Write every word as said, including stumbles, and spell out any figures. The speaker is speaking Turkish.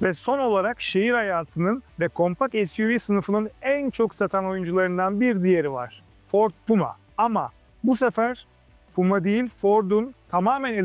Ve son olarak şehir hayatının ve kompakt S U V sınıfının en çok satan oyuncularından bir diğeri var. Ford Puma. Ama bu sefer Puma değil, Ford'un tamamen